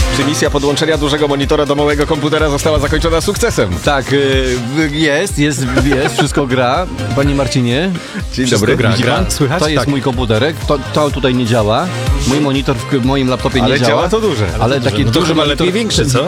Czy misja podłączenia dużego monitora do małego komputera została zakończona sukcesem? Tak, jest, wszystko gra. Panie Marcinie, Dzień Wszystko dobry. gra. widzi pan? Słychać? To jest Tak. mój komputerek, to tutaj nie działa. Mój monitor w moim laptopie nie Ale działa. działa to duże. Ale takie No to duże chyba monitor... lepiej większe, co?